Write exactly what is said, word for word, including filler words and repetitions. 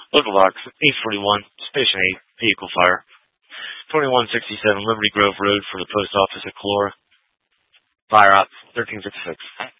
Local box eight forty-one, Station eight, vehicle fire. twenty-one sixty-seven Liberty Grove Road for the post office at Calora. Fire op thirteen fifty-six.